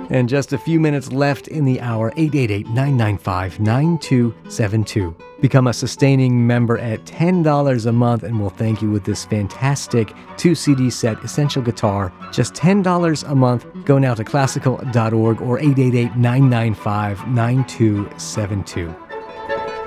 And just a few minutes left in the hour, 888-995-9272. Become a sustaining member at $10 a month and we'll thank you with this fantastic 2-CD set, Essential Guitar. Just $10 a month. Go now to classical.org or 888-995-9272.